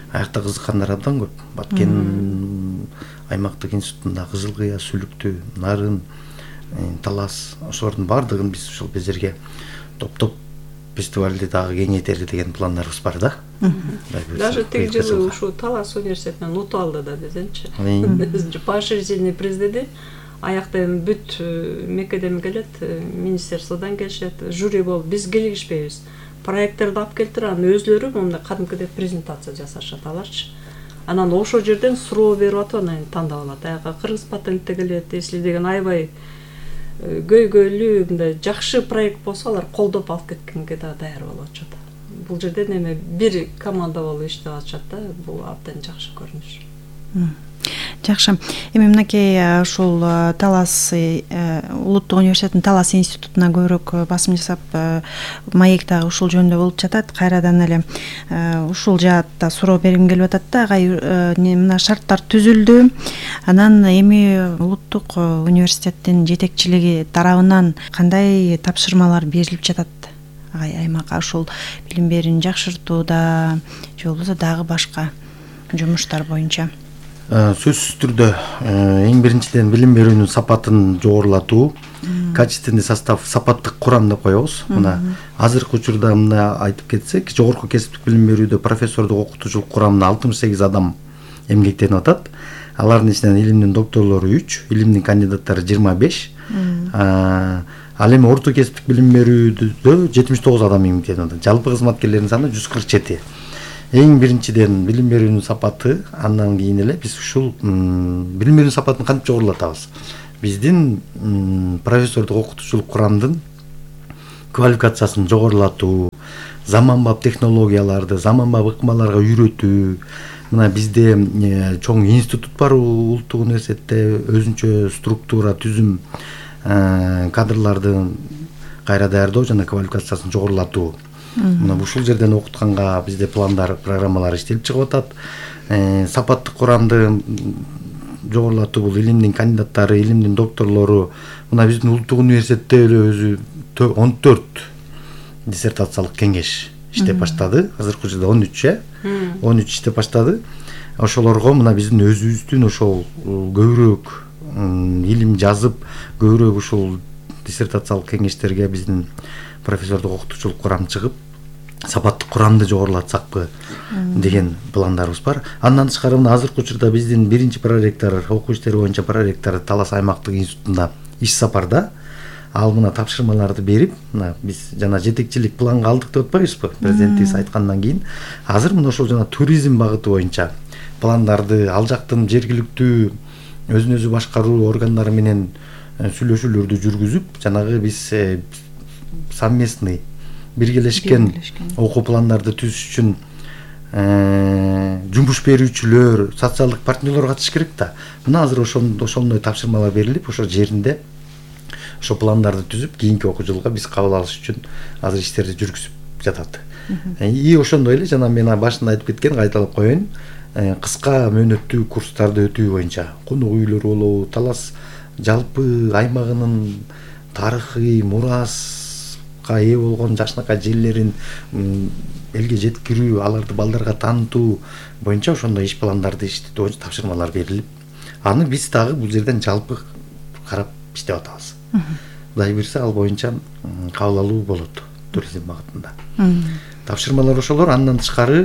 аякта кызыккандар абдан көп. Баткен аймактык институтунда Кызыл Кыя, Сүлүктү, Нарын, Талас ошолордун баардыгын биз ушул Безерге топтоп фестивалды дагы кеңейтели деген пландарыбыз бар да. Даже тиги жылы ушу Талас университетинен утуп алды да десеңчи. Поощрительный приз деди. Аякта эми бүт мекеден келет, министерстводон келишет, жюри болуп биз келишпейбиз. Проекттерди алып келтирип, анан өзлөрү мындай кадимкидей презентация жасашат аларчы. Анан ошол жерден суроо берип атып, анан тандап алат. Аяка кыргыз патенти келет, эсли деген аябай көйгөйлүү, мындай жакшы проект болсо, алар колдоп алып кеткенге да даяр болуп атышат. Бул жерден эми бир команда болуп иштеп атышат да, бул абдан жакшы көрүнүш. Жакшы. Эми мынакей ушул Талас улуттук университеттин Талас институтуна көбүрөөк басым жасап, маек дагы ушул жөнүндө болуп жатат. Кайрадан эле ушул жаатта суроо бергим келип атат да, агай мына шарттар түзүлдү. Анан эми улуттук университеттин жетекчилиги тарабынан кандай тапшырмалар берилип жатат? Агай аймакка ушул билим берүүнү жакшыртууда же болбосо дагы башка жумуштар боюнча? Сөзсүз түрдө эң биринчиден билим берүүнүн сапатын жогорулатуу, качественный состав, сапаттык курам деп коебуз. Мына азыркы учурда мына айтып кетсек, жогорку кесиптик билим берүүдө профессордук окутуучулук курамына алтымыш сегиз адам эмгектенип атат. Алардын ичинен илимдин докторлору үч, илимдин кандидаттары жыйырма беш. Ал эми орто кесиптик билим берүүдө жетимиш тогуз адам эмгектенип атат. Жалпы кызматкерлердин саны жүз кырк жети. Эң биринчиден билим берүүнүн сапаты, андан кийин эле биз ушул билим берүүнүн сапатын кантип жогорулатабыз? Биздин профессордук окутуучулук курамдын квалификациясын жогорулатуу, заманбап технологияларды, заманбап ыкмаларга үйрөтүү. Мына бизде чоң институт бар улуттук университетте, өзүнчө структура, түзүм, кадрларды кайра даярдоо жана квалификациясын жогорулатуу. Мына ушул жерден окутканга бизде пландар, программалар иштелип чыгып атат. Сапаттык курамды жогорулатуу бул илимдин кандидаттары, илимдин докторлору. Мына биздин улуттук университетте эле өзү он төрт диссертациялык кеңеш иштеп баштады. Азыркы учурда он үч, э? он үч иштеп баштады. Ошолорго мына биздин өзүбүздүн ошол көбүрөөк илим жазып, көбүрөөк ушул диссертациялык кеңештерге биздин профессордук окутуучулук курам чыгып, сапаттык курамды жогорулатсакпы деген пландарыбыз бар. Андан тышкары мына азыркы учурда биздин биринчи проректор, окуу иштери боюнча проректор Талас аймактык институтунда иш сапарда. Ал мына тапшырмаларды берип, мына биз жана жетекчилик планга алдык деп атпайбызбы? Президентибиз айткандан кийин азыр мына ошол жана туризм багыты боюнча пландарды ал жактын жергиликтүү өзүн өзү башкаруу органдары менен сүйлөшүүлөрдү жүргүзүп, жанагы биз совместный биргелешкен окуу пландарды түзүш үчүн жумуш берүүчүлөр, социалдык партнерлер катышыш керек да. Мына азыр ошондой тапшырмалар берилип, ошол жеринде ошо пландарды түзүп, кийинки окуу жылга биз кабыл алыш үчүн азыр иштерди жүргүзүп жатат. И ошондой эле жана мен башында айтып кеткен, кайталап коеюн, кыска мөөнөттүү курстарды өтүү боюнча конок үйлөр болобу, Талас жалпы аймагынын тарыхый мураска ээ болгон жакшынакай жерлерин элге жеткирүү, аларды балдарга таанытуу боюнча ошондой иш пландарды иштетүү боюнча тапшырмалар берилип, аны биз дагы бул жерден жалпы карап иштеп атабыз. Кудай буйрса ал боюнча кабыл алуу болот туризм багытында. Тапшырмалар ошолор. Андан тышкары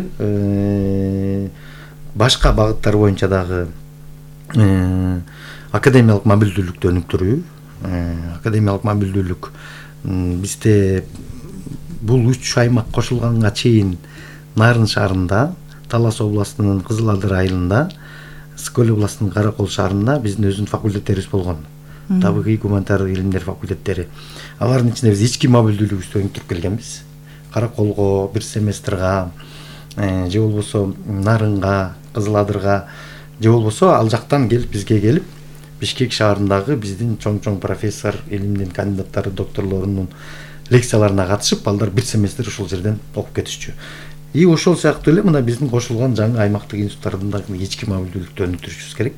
башка багыттар боюнча дагы академиялык мобилдүүлүктү өнүктүрүү. Академиялык мобилдүүлүк бизде бул үч аймак кошулганга чейин Нарын шаарында, Талас областынын Кызыл Адыр айылында, Скөл областынын Каракол шаарында биздин өзүнүн факультеттерибиз болгон. Табигый гуманитардык илимдер факультеттери. Алардын ичинде биз ички мобилдүүлүгүбүздү өнүктүрүп келгенбиз. Караколго бир семестрга, же болбосо Нарынга, Кызыл Адырга, же болбосо ал жактан келип бизге келип, Бишкек шаарындагы биздин чоң-чоң профессор, илимдин кандидаттары, докторлорунун лекцияларына катышып, балдар бир семестр ушул жерден окуп кетишчү. И ошол сыяктуу эле мына биздин кошулган жаңы аймактык институттардын дагы ички мобилдүүлүктү өнүктүрүшүбүз керек.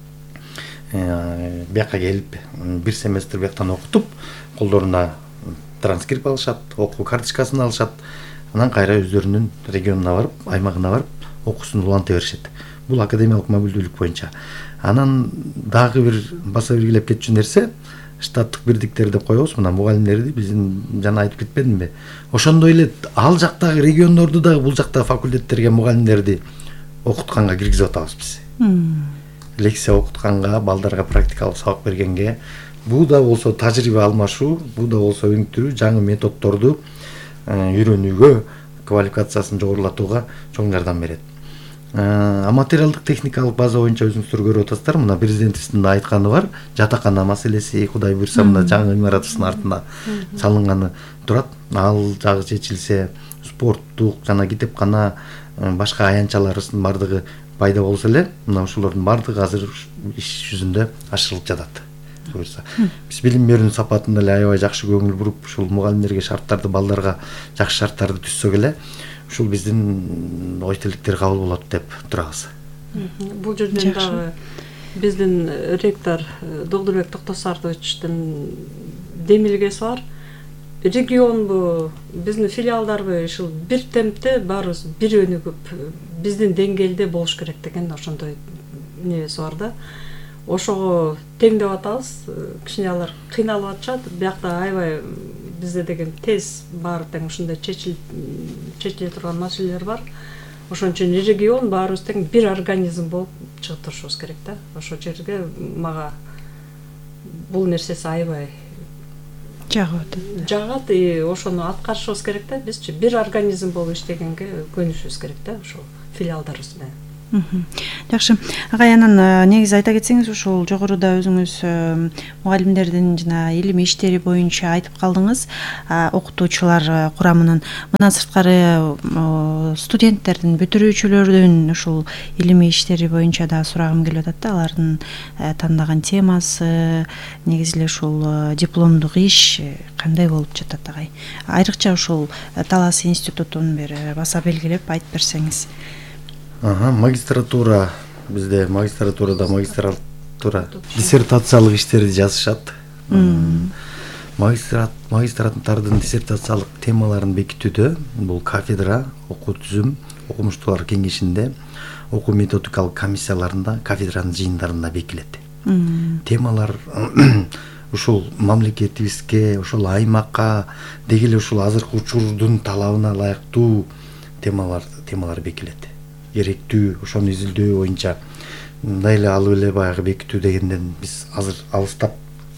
Бияка келип, бир семестр бияктан окутуп, колдоруна транскрипт алышат, окуу карточкасын алышат, анан кайра өздөрүнүн регионуна барып, аймагына барып окуусун уланта беришет. Бул академиялык мобилдүүлүк боюнча. Анан дагы бир баса белгилеп кетчү нерсе, штаттык бирдиктер деп коебуз, мына мугалимдерди биздин жана айтып кетпедимби? Ошондой эле ал жактагы региондорду дагы бул жактагы факультеттерге мугалимдерди окутканга киргизип атабыз биз. Лекция окутканга, балдарга практикалык сабак бергенге, бул да болсо тажрыйба алмашуу, бул да болсо өңтүрүү, жаңы методдорду үйрөнүүгө, квалификациясын жогорулатууга чоң жардам берет. А материалдык техникалык база боюнча өзүңүздөр көрүп атасыздар, мына президентибиздин да айтканы бар, жатакана маселеси Кудай буйрса мына жаңы имаратыбыздын артында салынганы турат. Ал жагы чечилсе, спорттук жана китепкана, башка аянтчаларыбыздын бардыгы пайда болсо эле, мына ушулордун бардыгы азыр иш жүзүндө ашырылып жатат. Биз билим берүүнүн сапатында эле аябай жакшы көңүл буруп, ушул мугалимдерге шарттарды, балдарга жакшы шарттарды түзсөк эле, ушул биздин ой тилектер кабыл болот деп турабыз. Бул жерден дагы биздин ректор Долдурбек Токтосардовичтин демилгеси бар. Регионбу, биздин филиалдарбы ушул бир темпте баарыбыз бир өнүгүп, биздин деңгээлде болуш керек деген ошондой небеси бар да. Ошого теңдеп атабыз. Кичине алар кыйналып атышат. Биякта аябай бизде деген тез баары тең ушундай чечилип чечиле турган маселелер бар. Ошон үчүн регион баарыбыз тең бир организм болуп чыгып турушубуз керек да. Ошо жерге мага бул нерсеси аябай жагат. Жагат и ошону аткарышыбыз керек да. Бизчи бир организм болуп иштегенге көнүшүбүз керек да, ошо филиалдарыбыз менен. Жакшы. Агай, анан негизи айта кетсеңиз, ушул жогоруда өзүңүз мугалимдердин жана илимий иштери боюнча айтып калдыңыз, окутуучулар курамынын. Мындан сырткары студенттердин, бүтүрүүчүлөрдүн ушул илимий иштери боюнча да сурагым келип атат да, алардын тандаган темасы, негизи эле ушул дипломдук иш кандай болуп жатат агай? Айрыкча ушул Талас институтун бир баса белгилеп айтып берсеңиз. Ага, магистратура, бизде магистратурада магистратура диссертациялык иштерди жазышат. Магистрат магистранттардын диссертациялык темаларын бекитүүдө бул кафедра, окуу түзүм, окумуштуулар кеңешинде, окуу методикалык комиссияларында, кафедранын жыйындарында бекилет. Темалар ушул мамлекетибизге, ушул аймакка, деги эле ушул азыркы учурдун талабына ылайыктуу темалар темалар бекилет. Керектүү, ошону изилдөө боюнча мындай эле алып эле баягы бекитүү дегенден биз азыр алыстап.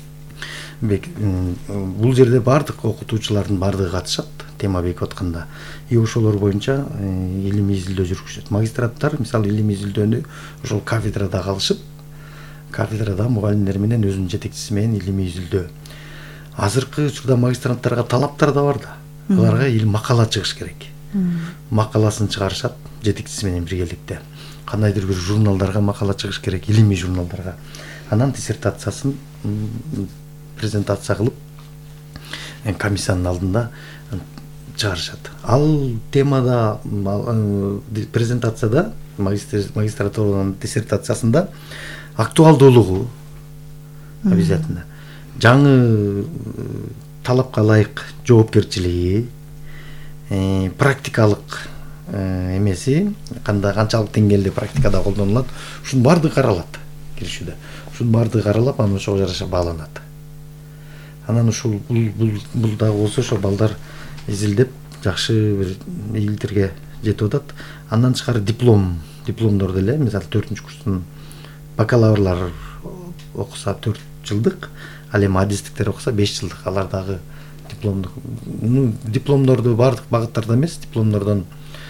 Бул жерде бардык окутуучулардын бардыгы катышат, тема бекип атканда. И ошолор боюнча илимий изилдөө жүргүзүшөт. Магистранттар мисалы илимий изилдөөнү ошол кафедрада калышып, кафедрада мугалимдер менен өзүнүн жетекчиси менен илимий изилдөө. Азыркы учурда магистранттарга талаптар да бар да. Аларга илим макала чыгыш керек. Макаласын чыгарышат жетекчиси менен биргеликте. Кандайдыр бир журналдарга макала чыгыш керек, илимий журналдарга. Анан диссертациясын презентация кылып комиссиянын алдында чыгарышат. Ал темада презентацияда магистратуранын диссертациясында актуалдуулугу обязательно, жаңы талапка ылайык жоопкерчилиги, практикалык эмеси, кандай канчалык деңгээлде практикада колдонулат, ушунун баардыгы каралат киришүүдө. Ушунун баардыгы каралып, анан ошого жараша бааланат. Анан ушул бул бул дагы болсо ошо балдар изилдеп жакшы бир ийгиликтерге жетип атат. Андан тышкары диплом, дипломдорду эле, мисалы төртүнчү курстун бакалаврлар окуса төрт жылдык, ал эми адистиктер окуса беш жылдык. Алар дагы дипломдук, дипломдорду бардык багыттарда эмес, дипломдордон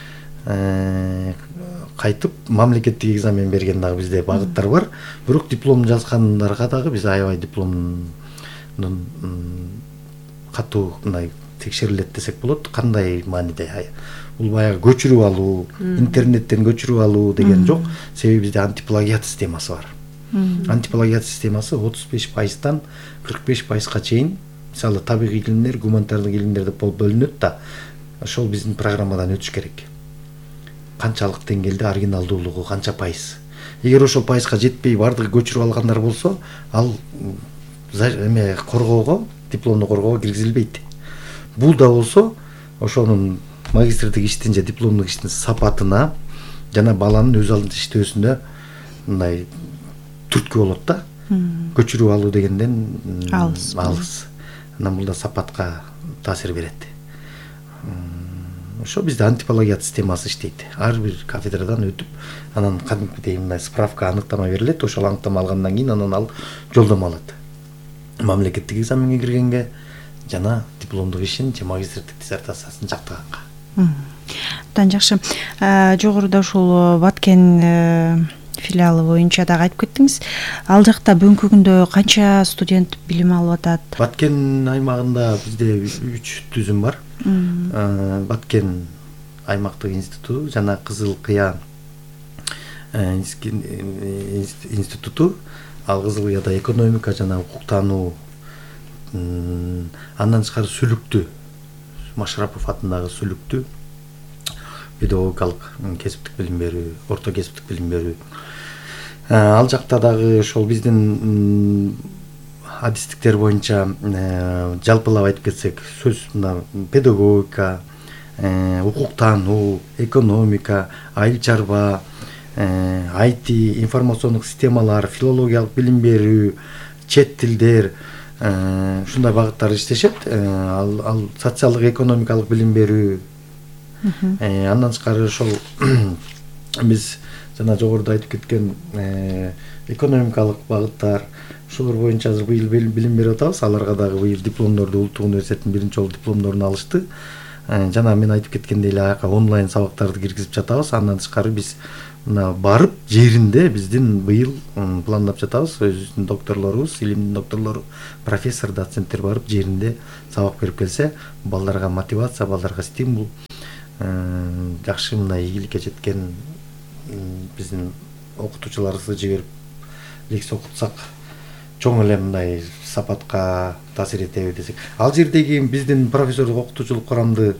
кайтып мамлекеттик экзамен берген дагы бизде багыттар бар. Бирок диплом жазгандарга дагы биз аябай дипломдун катуу мындай текшерилет десек болот. Кандай мааниде? Бул баягы көчүрүп алуу, интернеттен көчүрүп алуу деген жок. Себеби бизде антиплагиат системасы бар. Антиплагиат системасы отуз беш пайыздан кырк беш пайызга чейин, мисалы табигый илимдер, гуманитардык илимдер деп болуп бөлүнөт да, ошол биздин программадан өтүш керек. Канчалык деңгээлде оригиналдуулугу канча пайыз. Эгер ошол пайызга жетпей бардыгы көчүрүп алгандар болсо, ал эме коргоого, дипломду коргоого киргизилбейт. Бул да болсо ошонун магистрдик иштин же дипломдук иштин сапатына, жана баланын өз алдынча иштөөсүндө мындай түрткү болот да. Көчүрүп алуу дегенден алыс. Алыс. Анан бул да сапатка таасир берет. Ошо бизде антипологият системасы иштейт. Ар бир кафедрадан өтүп, анан кадимкидей мындай справка аныктама берилет. Ошол аныктама алгандан кийин анан ал жолдомо алат. Мамлекеттик экзаменге киргенге жана дипломдук ишин же магистрлык диссертациясын жактаганга. Абдан жакшы. Жогоруда ушул Баткен филиалы боюнча дагы айтып кеттиңиз. Ал жакта бүгүнкү күндө канча студент билим алып атат? Баткен аймагында бизде үч түзүм бар. Баткен аймактык институту жана Кызыл Кыя институту. Ал Кызыл Кыяда экономика жана укуктануу, андан тышкары Сүлүктү, Машрапов атындагы Сүлүктү педагогикалык кесиптик билим берүү, орто кесиптик билим берүү. Ал жакта дагы ошол биздин адистиктер боюнча жалпылап айтып кетсек, сөз мына педагогика, укуктануу, экономика, айыл чарба, ай ти, информациондук системалар, филологиялык билим берүү, чет тилдер, ушундай багыттар иштешет. Ал, ал социалдык экономикалык билим берүү. Андан тышкары ошол биз жана жогоруда айтып кеткен экономикалык багыттар, ушулар боюнча азыр быйыл билим берип атабыз. Аларга дагы быйыл дипломдорду Улуттук университеттин биринчи жолу дипломдорун алышты. Жана мен айтып кеткендей эле аяка онлайн сабактарды киргизип жатабыз. Андан тышкары биз мына барып жеринде биздин быйыл пландап жатабыз. Өзүбүздүн докторлорубуз, илимдин докторлору, профессор, доценттер барып жеринде сабак берип келсе, балдарга мотивация, балдарга стимул, жакшы мындай ийгиликке жеткен биздин окутуучуларыбызды жиберип лекция окутсак, чоң эле мындай сапатка таасир этеби десек. Ал жердеги биздин профессордук окутуучулук курамды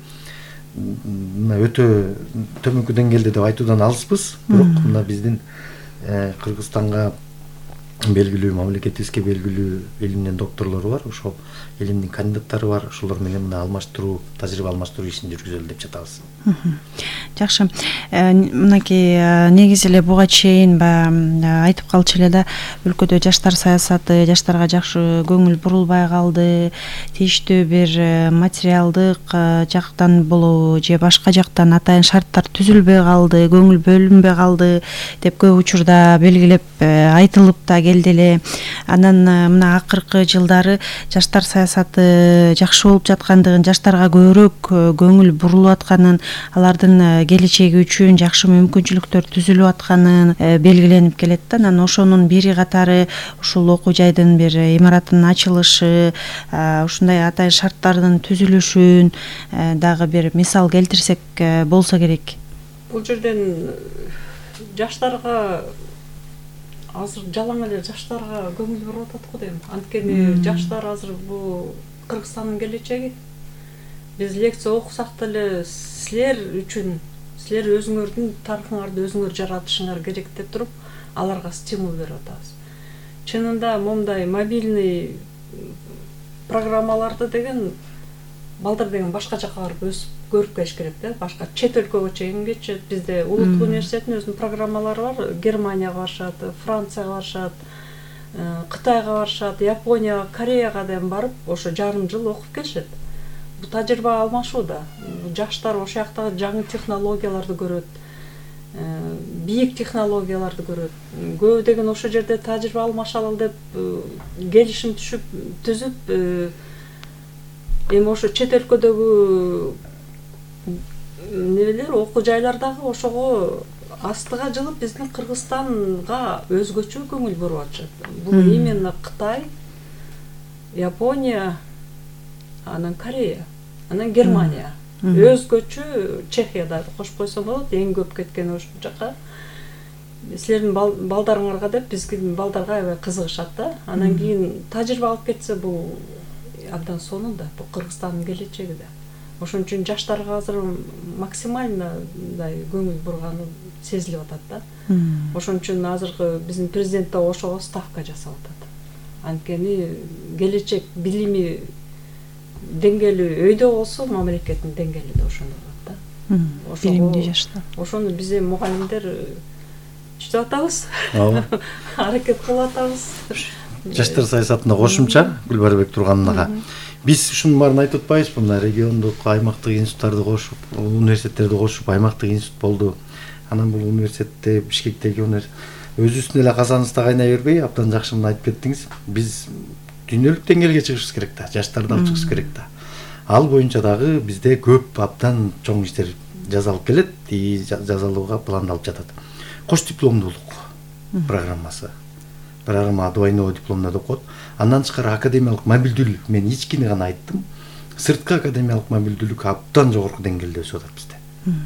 мына өтө төмөнкү деңгээлде деп айтуудан алыспыз, бирок мына биздин Кыргызстанга белгилүү, мамлекетибизге белгилүү илимдин докторлору бар, ошол илимдин кандидаттары бар, ошолор менен мына алмаштыруу, тажрыйба алмаштыруу ишин жүргүзөлү деп жатабыз. Жакшы. Мынакей негизи эле буга чейин баягы айтып калчу эле да, өлкөдө жаштар саясаты, жаштарга жакшы көңүл бурулбай калды, тийиштүү бир материалдык жактан болобу же башка жактан атайын шарттар түзүлбөй калды, көңүл бөлүнбөй калды деп көп учурда белгилеп айтылып да келди эле. Анан мына акыркы жылдары жаштар саясаты жакшы болуп жаткандыгын, жаштарга көбүрөөк көңүл бурулуп атканын, алардын келечеги үчүн жакшы мүмкүнчүлүктөр түзүлүп атканын белгиленип келет да. Анан ошонун бири катары ушул окуу жайдын бир имаратынын ачылышы, ушундай атайын шарттардын түзүлүшүн дагы бир мисал келтирсек болсо керек. Бул жерден жаштарга азыр жалаң эле жаштарга көңүл буруп атат го дейм. Анткени жаштар азыр бул Кыргызстандын келечеги. Биз лекция окусак деле силер үчүн, силер өзүңөрдүн тарыхыңарды өзүңөр жаратышыңар керек деп туруп, аларга стимул берип атабыз. Чынында момундай мобильный программаларды деген балдар деген башка жака барып өсүп көрүп келиш керек да, башка чет өлкөгө чейин кетишет. Бизде Улуттук университеттин өзүнүн программалары бар. Германияга барышат, Францияга барышат, Кытайга барышат, Японияга, Кореяга деген барып, ошо жарым жыл окуп келишет. Бул тажрыйба алмашуу да. Жаштар ошол жактагы жаңы технологияларды көрөт, бийик технологияларды көрөт. Көбү деген ошол жерде тажрыйба алмашалы деп келишим түшүп, түзүп, эми ошо чет өлкөдөгү нелер, окуу жайлардагы ошого астыга жылып биздин Кыргызстанга өзгөчө көңүл буруп атышат. Бул именно Кытай, Япония, анан Корея, анан Германия. Өзгөчө Чехияда кошуп койсом болот, эң көп кеткен ошол жака. Силердин балдарыңарга деп биздин балдарга аябай кызыгышат да. Анан кийин тажрыйба алып кетсе бул абдан сонун да, бул Кыргызстандын келечеги да. Ошон үчүн жаштарга азыр максимально мындай көңүл бурганы сезилип атат да. Ошон үчүн азыркы биздин президент да ошого ставка жасап атат. Анткени келечек билими деңгээли өйдө болсо, мамлекеттин деңгээли да ошондой болот да. билимдүү жашта. Ошону биз эми мугалимдер иштеп атабыз. Ооба. Аракет кылып атабыз. Жаштар саясатына кошумча Гүлбарбек Тургановага биз ушунун баарын айтып атпайбызбы? Мына региондук, аймактык институттарды кошуп, университеттерди кошуп, аймактык институт болду. Анан бул университетте Бишкектеги университет өзүбүздүн эле казаныбызда кайнай бербей, абдан жакшы мына айтып кеттиңиз. Биз дүйнөлүк деңгээлге чыгышыбыз керек да, жаштарды алып чыгышыбыз керек да. Ал боюнча дагы бизде көп абдан чоң иштер жасалып келет, жасалууга пландалып жатат. Кош дипломдуулук программасы. Программа двойной дипломдорду окут. Андан тышкары академиялык мобилдүүлүк, мен ичкини гана айттым. Сырткы академиялык мобилдүүлүк абдан жогорку деңгээлде өсүп атат бизде.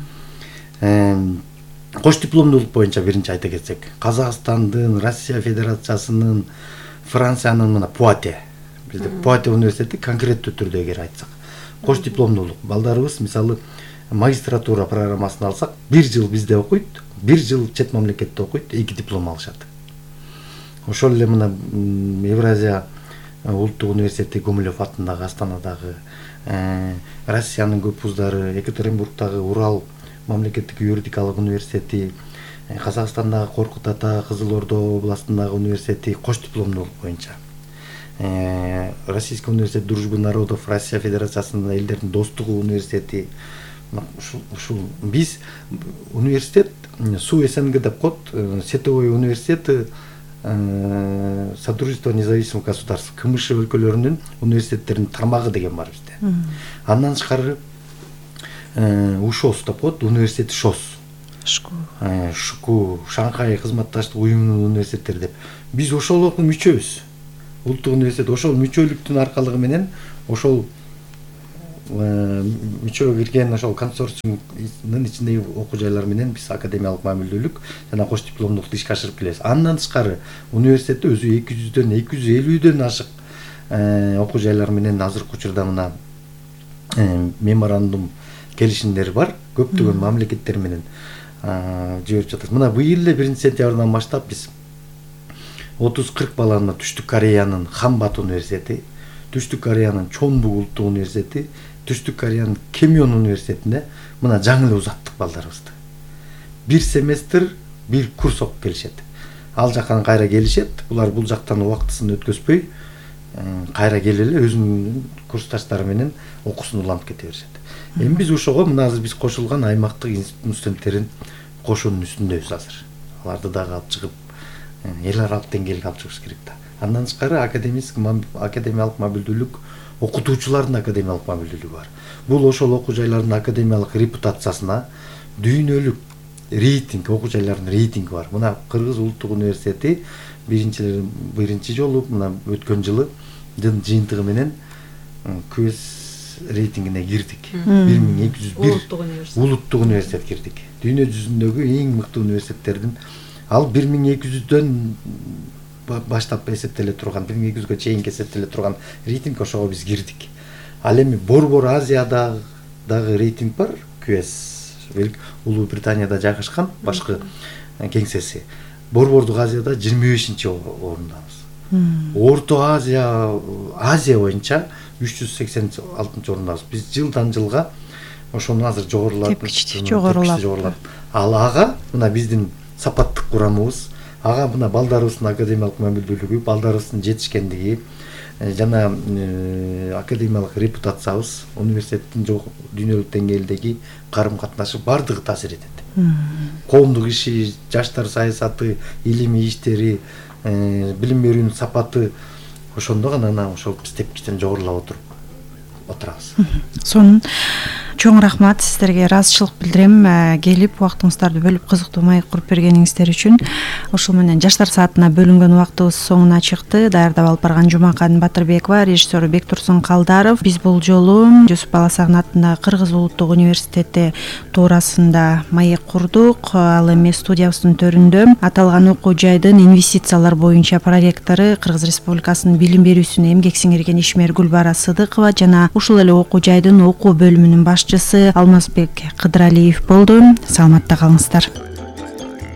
Кош дипломдуулук боюнча биринчи айта кетсек, Казакстандын, Россия Федерациясынын, Франциянын мына Пуате, бизде Пуате университети конкреттүү түрдө эгер айтсак, кош дипломдуулук балдарыбыз мисалы магистратура программасын алсак, бир жыл бизде окуйт, бир жыл чет мамлекетте окуйт, эки диплом алышат. Ошол эле мына Евразия улуттук университети Гумилев атындагы Астанадагы, Россиянын көп вуздары, Екатеринбургдагы Урал мамлекеттик юридикалык университети, Казакстандагы Коркут Ата, Кызыл Ордо областындагы университети кош дипломдуулук боюнча. Российский университет дружбы народов, Россия Федерациясынын элдердин достугу университети. Ушул биз университет Су СНГ деп коет, Сетевой университет Содружества независимых государств, КМШ өлкөлөрүнүн университеттеринин тармагы деген бар бизде. Андан тышкары УШОС деп коет, университет ШОС. ШКУ. ШКУ, Шанхай кызматташтык уюмунун университеттери деп. Биз ошолорго мүчөбүз. Улуттук университет ошол мүчөлүктүн аркалыгы менен ошол мүчөгө кирген ошол консорциумдун ичиндеги окуу жайлар менен биз академиялык мамилдүүлүк жана кош дипломдуулукту ишке ашырып келебиз. Андан тышкары университетте өзү эки жүздөн эки жүз элүүдөн ашык окуу жайлар менен азыркы учурда мына меморандум келишимдер бар, көптөгөн мамлекеттер менен жиберип жатат. Мына быйыл эле биринчи сентябрдан баштап биз отуз кырк баланы Түштүк Кореянын Хамбат университети, Түштүк Кореянын Чонбу улуттук университети, Түштүк Кореянын Кемён университетине мына жаңы эле узаттык балдарыбызды. Бир семестр, бир курс окуп келишет. Ал жактан кайра келишет, булар бул жактан убактысын өткөзбөй, кайра келип эле өзүнүн курсташтары менен окуусун улантып кете беришет. Эми биз ошого мына азыр биз кошулган аймактык институттун студенттерин кошуунун үстүндөбүз азыр. Аларды дагы алып чыгып эл аралык деңгээлге алып чыгыш керек да. Андан тышкары академиялык мобилдүүлүк, окутуучулардын академиялык мобилдүүлүгү бар. Бул ошол окуу жайлардын академиялык репутациясына дүйнөлүк рейтинг, окуу жайлардын рейтинги бар. Мына Кыргыз улуттук университети биринчи биринчи жолу мына өткөн жылы жыйынтыгы менен көз рейтингине кирдик. бир миң эки жүз бир улуттук университет кирдик. Дүйнө жүзүндөгү эң мыкты университеттердин ал бир миң эки жүздөн баштап эсептеле турган, бир миң эки жүзгө чейин эсептеле турган рейтинг, ошого биз кирдик. Ал эми Борбор Азияда дагы рейтинг бар, Q S, Улуу Британияда жайгашкан башкы кеңсеси. Борбордук Азияда жыйырма бешинчи орундабыз. Орто Азия, Азия боюнча үч жүз сексен алтынчы орундабыз. Биз жылдан жылга ошону азыр жогорулап, жогорулап. Ал ага мына биздин сапаттык курамыбыз, ага мына балдарыбыздын академиялык мобилдүүлүгү, балдарыбыздын жетишкендиги жана академиялык репутациябыз, университеттин дүйнөлүк деңгээлдеги карым катнашы бардыгы таасир этет. Коомдук иши, жаштар саясаты, илимий иштери, билим берүүнүн сапаты ошондо гана ошол тепкичтен жогорулап отуруп отурабыз. Сонун чоң рахмат сиздерге, ыраазычылык билдирем, келип убактыңыздарды бөлүп кызыктуу маек куруп бергениңиздер үчүн. Ошол менен жаштар саатына бөлүнгөн убактыбыз соңуна чыкты. Даярдап алып барган Жумакан Батырбекова, режиссер Бектурсун Калдаров. Биз бул жолу Жусуп Баласагын атындагы Кыргыз улуттук университети туурасында маек курдук. Ал эми студиябыздын төрүндө аталган окуу жайдын инвестициялар боюнча проректору, Кыргыз Республикасынын билим берүүсүнө эмгек сиңирген ишмер Гүлбара Сыдыкова жана ушул эле окуу жайдын окуу бөлүмүнүн башчысы Алмазбек Кыдыралиев болду. Саламатта калыңыздар.